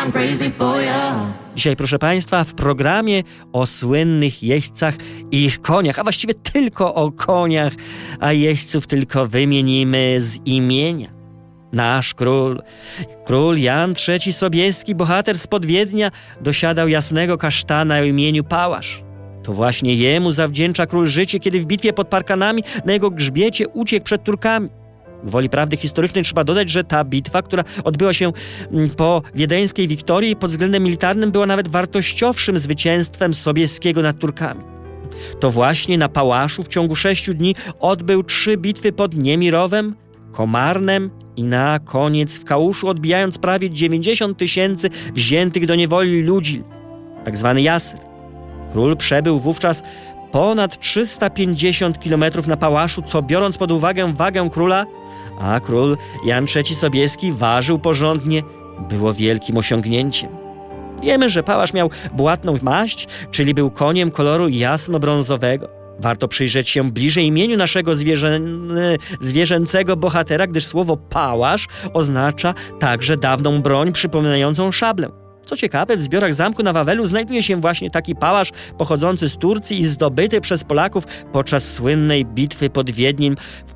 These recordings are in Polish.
I'm crazy for ya. Dzisiaj, proszę Państwa, w programie o słynnych jeźdźcach i ich koniach, a właściwie tylko o koniach, a jeźdźców tylko wymienimy z imienia. Nasz król Jan III Sobieski, bohater spod Wiednia, dosiadał jasnego kasztana o imieniu Pałasz. To właśnie jemu zawdzięcza król życie, kiedy w bitwie pod Parkanami na jego grzbiecie uciekł przed Turkami. Gwoli prawdy historycznej trzeba dodać, że ta bitwa, która odbyła się po wiedeńskiej wiktorii, pod względem militarnym była nawet wartościowszym zwycięstwem Sobieskiego nad Turkami. To właśnie na Pałaszu w ciągu 6 dni odbył 3 bitwy pod Niemirowem, Komarnem i na koniec w Kałuszu, odbijając prawie 90 000 wziętych do niewoli ludzi, tak zwany Jasyr. Król przebył wówczas ponad 350 km na Pałaszu, co biorąc pod uwagę wagę króla, a król Jan III Sobieski ważył porządnie, było wielkim osiągnięciem. Wiemy, że Pałasz miał błatną maść, czyli był koniem koloru jasno-brązowego. Warto przyjrzeć się bliżej imieniu naszego zwierzęcego bohatera, gdyż słowo Pałasz oznacza także dawną broń przypominającą szablę. Co ciekawe, w zbiorach zamku na Wawelu znajduje się właśnie taki pałasz pochodzący z Turcji i zdobyty przez Polaków podczas słynnej bitwy pod Wiedniem w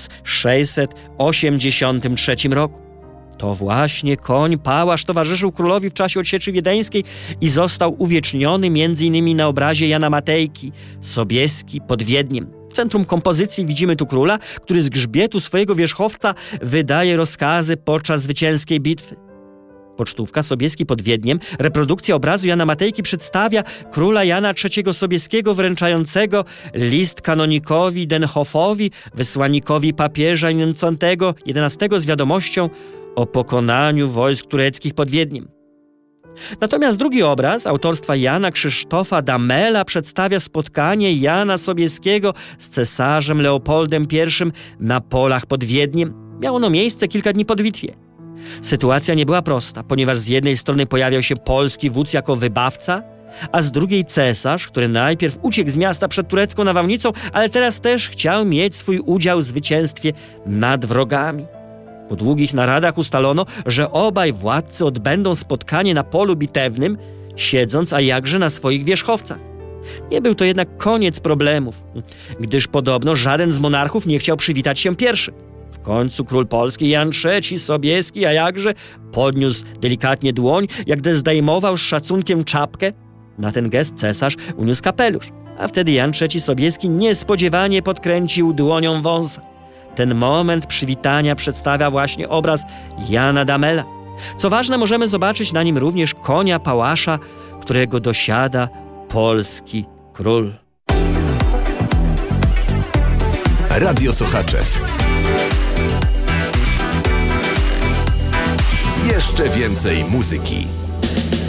1683 roku. To właśnie koń Pałasz towarzyszył królowi w czasie odsieczy wiedeńskiej i został uwieczniony m.in. na obrazie Jana Matejki, Sobieski pod Wiedniem. W centrum kompozycji widzimy tu króla, który z grzbietu swojego wierzchowca wydaje rozkazy podczas zwycięskiej bitwy. Pocztówka Sobieski pod Wiedniem, reprodukcja obrazu Jana Matejki, przedstawia króla Jana III Sobieskiego wręczającego list kanonikowi Denhoffowi, wysłannikowi papieża Innocentego XI z wiadomością o pokonaniu wojsk tureckich pod Wiedniem. Natomiast drugi obraz autorstwa Jana Krzysztofa Damela przedstawia spotkanie Jana Sobieskiego z cesarzem Leopoldem I na polach pod Wiedniem. Miało ono miejsce kilka dni po bitwie. Sytuacja nie była prosta, ponieważ z jednej strony pojawiał się polski wódz jako wybawca, a z drugiej cesarz, który najpierw uciekł z miasta przed turecką nawałnicą, ale teraz też chciał mieć swój udział w zwycięstwie nad wrogami. Po długich naradach ustalono, że obaj władcy odbędą spotkanie na polu bitewnym, siedząc a jakże na swoich wierzchowcach. Nie był to jednak koniec problemów, gdyż podobno żaden z monarchów nie chciał przywitać się pierwszy. W końcu król polski Jan III Sobieski, a jakże, podniósł delikatnie dłoń, jak gdy zdejmował z szacunkiem czapkę. Na ten gest cesarz uniósł kapelusz, a wtedy Jan III Sobieski niespodziewanie podkręcił dłonią wąsa. Ten moment przywitania przedstawia właśnie obraz Jana Damela. Co ważne, możemy zobaczyć na nim również konia Pałasza, którego dosiada polski król. Radio Sochaczew. Jeszcze więcej muzyki.